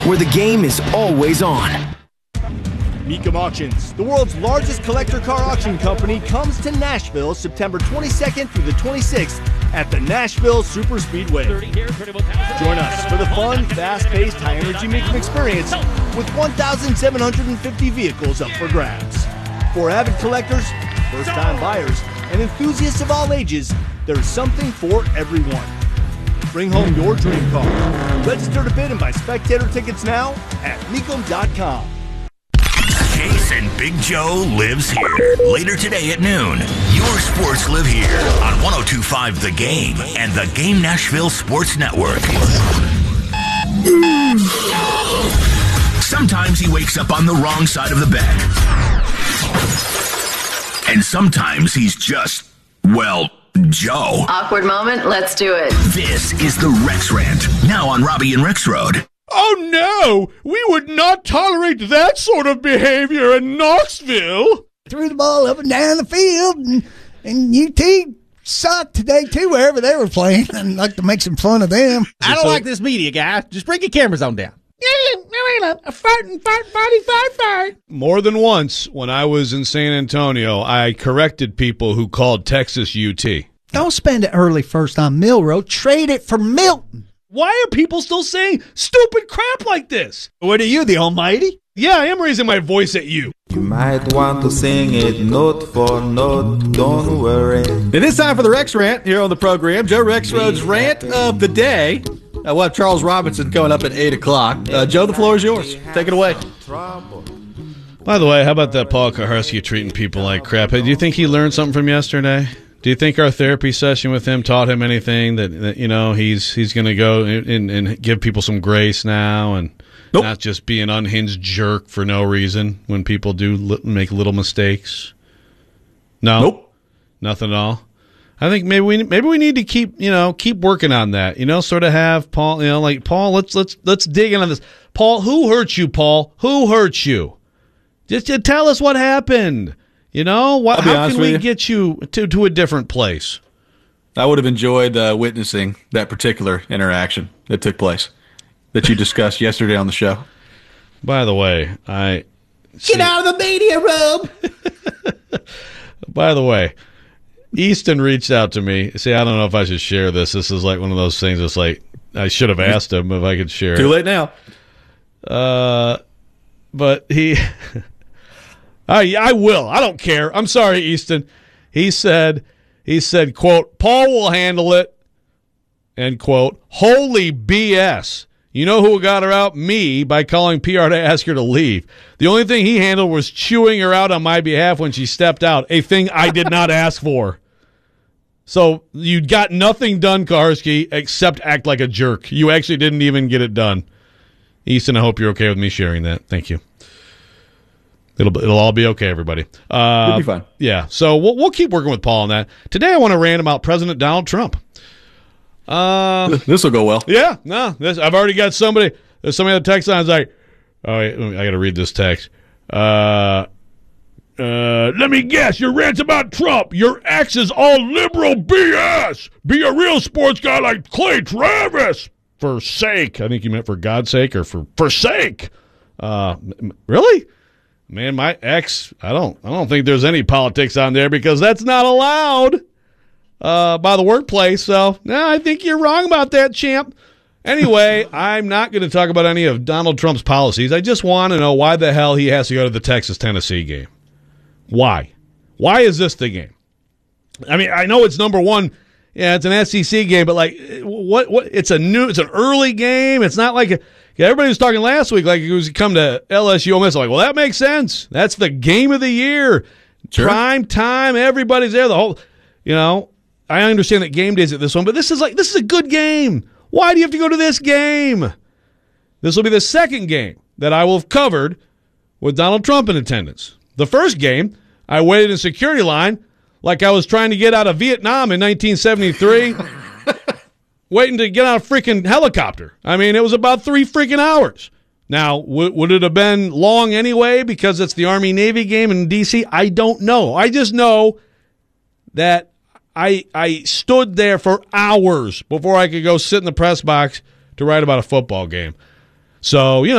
where the game is always on. Mecum Auctions, the world's largest collector car auction company, comes to Nashville September 22nd through the 26th at the Nashville Super Speedway. Join us for the fun, fast-paced, high-energy Mecum experience with 1,750 vehicles up for grabs. For avid collectors, first-time buyers, and enthusiasts of all ages, there's something for everyone. Bring home your dream car. Register to bid and buy spectator tickets now at Mecum.com. Case and Big Joe lives here. Later today at noon, your sports live here on 102.5 The Game and the Game Nashville Sports Network. Sometimes he wakes up on the wrong side of the bed. And sometimes he's just, well, Joe. Awkward moment, let's do it. This is the Rex Rant, now on Robbie and Rex Road. Oh no! We would not tolerate that sort of behavior in Knoxville! Threw the ball up and down the field, and UT sucked today, too, wherever they were playing. I'd like to make some fun of them. I don't like this media, guy. Just bring your cameras on down. More than once, when I was in San Antonio, I corrected people who called Texas UT. Don't spend it early first on Mill Road. Trade it for Milton. Why are people still saying stupid crap like this? What are you, the almighty? Yeah, I am raising my voice at you. You might want to sing it note for note, don't worry. It is time for the Rex Rant here on the program. Joe Rexroad's Rant of the Day. We'll have Charles Robinson coming up at 8 o'clock. Joe, the floor is yours. Take it away. By the way, how about that Paul Kaharski treating people like crap? Hey, do you think he learned something from yesterday? Do you think our therapy session with him taught him anything that you know, he's going to go and give people some grace now and not just be an unhinged jerk for no reason when people do make little mistakes? No? Nope. Nothing at all? I think maybe we need to keep working on that. Sort of have Paul, like Paul, let's dig into this. Paul, who hurt you, Paul? Who hurt you? Just tell us what happened. How can we get you to a different place? I would have enjoyed witnessing that particular interaction that took place that you discussed yesterday on the show. By the way, Get out of the media room! By the way, Easton reached out to me. See, I don't know if I should share this. This is like one of those things that's like, I should have asked him if I could share Too late now. But he... I will. I don't care. I'm sorry, Easton. He said, quote, Paul will handle it, end quote. Holy BS. You know who got her out? Me, by calling PR to ask her to leave. The only thing he handled was chewing her out on my behalf when she stepped out, a thing I did not ask for. So you got nothing done, Kaharski, except act like a jerk. You actually didn't even get it done. Easton, I hope you're okay with me sharing that. Thank you. It'll all be okay, everybody. It'll be fine. Yeah, so we'll keep working with Paul on that. Today I want to rant about President Donald Trump. This will go well. Yeah, no, I've already got somebody. There's somebody that text on. It's like, oh, wait, I got to read this text. Let me guess, your rant's about Trump. Your ex is all liberal BS. Be a real sports guy like Clay Travis. For sake. I think you meant for God's sake or for sake. Really? Man, my ex, I don't think there's any politics on there because that's not allowed by the workplace. So, no, I think you're wrong about that, champ. Anyway, I'm not going to talk about any of Donald Trump's policies. I just want to know why the hell he has to go to the Texas-Tennessee game. Why? Why is this the game? I mean, I know it's number one. Yeah, it's an SEC game, but like, what? It's an early game. It's not like everybody was talking last week like it was come to LSU. I'm like, well, that makes sense. That's the game of the year, sure. Prime time. Everybody's there. The whole, I understand that game days at this one, but this is a good game. Why do you have to go to this game? This will be the second game that I will have covered with Donald Trump in attendance. The first game, I waited in security line like I was trying to get out of Vietnam in 1973, waiting to get out a freaking helicopter. I mean, it was about 3 freaking hours. Now, would it have been long anyway because it's the Army-Navy game in D.C.? I don't know. I just know that I stood there for hours before I could go sit in the press box to write about a football game. So,